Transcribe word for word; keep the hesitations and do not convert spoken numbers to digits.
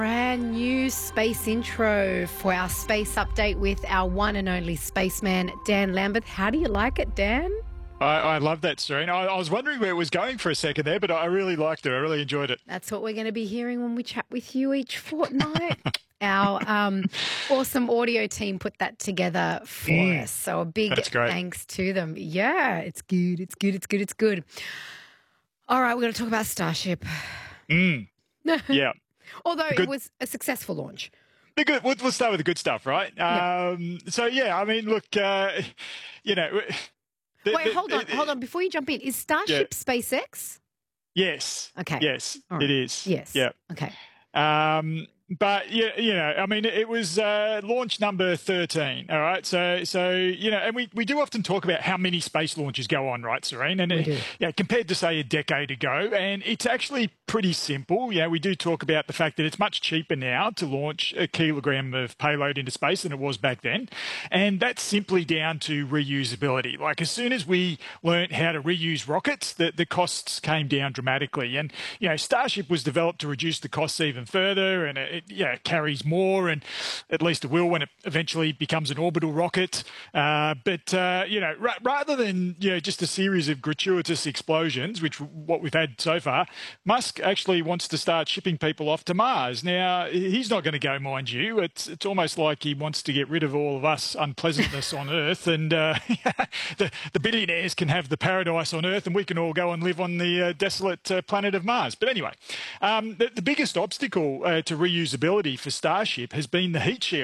Brand new space intro for our space update with our one and only spaceman, Dan Lambert. How do you like it, Dan? I, I love that, Serena. I, I was wondering where it was going for a second there, but I really liked it. I really enjoyed it. That's what we're going to be hearing when we chat with you each fortnight. Our um, awesome audio team put that together for Mm, us. So a big that's great. thanks to them. Yeah, it's good. It's good. It's good. It's good. All right, we're going to talk about Starship. Mm, yeah. Although Good. it was a successful launch. The good. We'll, we'll start with the good stuff, right? Yeah. Um, so, yeah, I mean, look, uh, you know. The, Wait, the, hold on. the- Hold on. Before you jump in, is Starship SpaceX? Yes. Okay. Yes, All it right. is. Yes. Yeah. Okay. Um, but yeah, you know, I mean, it was uh, launch number thirteen. All right, so so you know, and we, we do often talk about how many space launches go on, right, Serene? And We uh, do. yeah, compared to say a decade ago, and it's actually pretty simple. Yeah, we do talk about the fact that it's much cheaper now to launch a kilogram of payload into space than it was back then, and that's simply down to reusability. Like as soon as we learned how to reuse rockets, the the costs came down dramatically, and you know, Starship was developed to reduce the costs even further, and it, yeah, it carries more, and at least it will when it eventually becomes an orbital rocket. Uh, but uh, you know, ra- rather than you know just a series of gratuitous explosions, which what we've had so far, Musk actually wants to start shipping people off to Mars. Now he's not going to go, mind you. It's it's almost like he wants to get rid of all of us unpleasantness on Earth, and uh, the the billionaires can have the paradise on Earth, and we can all go and live on the uh, desolate uh, planet of Mars. But anyway, um, the, the biggest obstacle uh, to reusability for Starship has been the heat shield.